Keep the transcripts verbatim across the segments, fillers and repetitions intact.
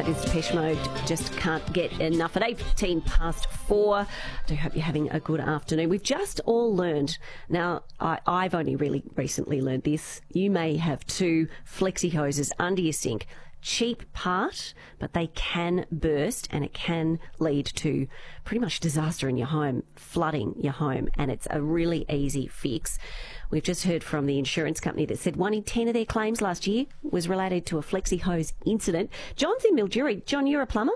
It is Depeche Mode. Just can't get enough. At eight fifteen past four. I do hope you're having a good afternoon. We've just all learned. Now, I, I've only really recently learned this. You may have two flexi hoses under your sink. Cheap part, but they can burst and it can lead to pretty much disaster in your home, flooding your home, and it's a really easy fix. We've just heard from the insurance company that said one in ten of their claims last year was related to a flexi hose incident. John's in Mildura. John, you're a plumber?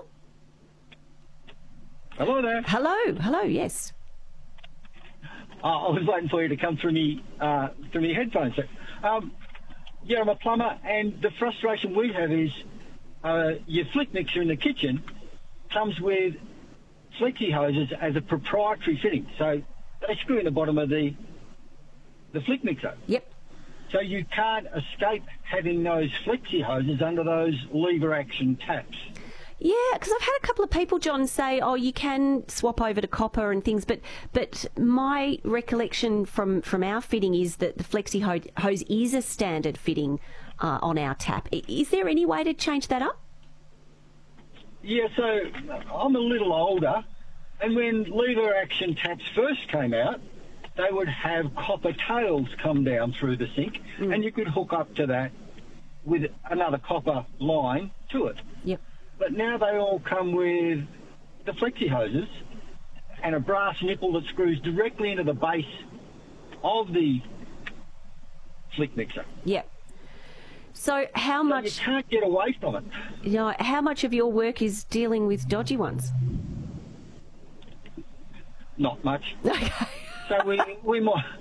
Hello there. Hello, hello, yes. Uh, I was waiting for you to come through me uh, through me headphones. Um, yeah, I'm a plumber, and the frustration we have is uh, your flick mixer in the kitchen comes with flexi hoses as a proprietary fitting. So they screw in the bottom of the the flick mixer. Yep. So you can't escape having those flexi hoses under those lever action taps. Yeah, because I've had a couple of people, John, say, oh, you can swap over to copper and things, but but my recollection from, from our fitting is that the flexi ho- hose is a standard fitting uh, on our tap. I- Is there any way to change that up? Yeah, so I'm a little older, and when lever action taps first came out, they would have copper tails come down through the sink, mm. and you could hook up to that with another copper line to it. Yep. But now they all come with the flexi hoses and a brass nipple that screws directly into the base of the flick mixer. Yep. So how so much... You can't get away from it. You know, how much of your work is dealing with dodgy ones? Not much. Okay. So we, we might...